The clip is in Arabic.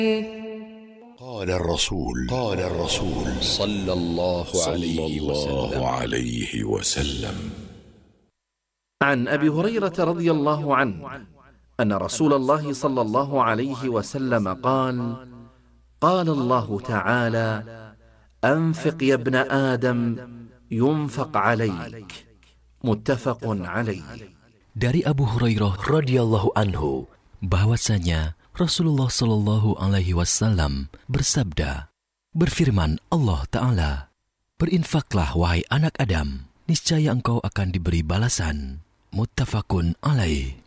قال الرسول صلى الله عليه وسلم عن أبي هريرة رضي الله عنه أن رسول الله صلى الله عليه وسلم قال: قال الله تعالى: أنفق يا ابن آدم ينفق عليك. متفق عليه. Dari Abu Hurairah radhiyallahu anhu bahwasanya Rasulullah Shallallahu Alaihi Wasallam bersabda, berfirman Allah Ta'ala, berinfaklah wahai anak Adam, niscaya engkau akan diberi balasan. Muttafaqun alaih.